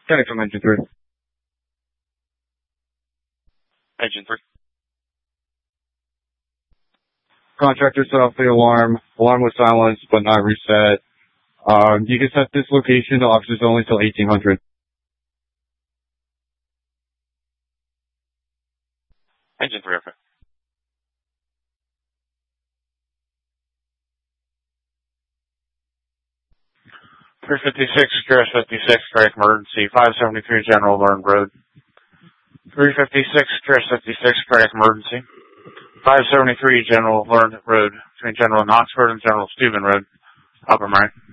Connect from engine 3. Engine 3. Contractor set off the alarm. Alarm was silenced but not reset. You can set this location to officers only till 1800. Engine 3, okay. .356, Securus 56, cardiac emergency, 573 General Learn Road. .356, Securus 56, cardiac emergency, 573 General Learn Road, between General Knoxford and General Steuben Road, Upper Murray.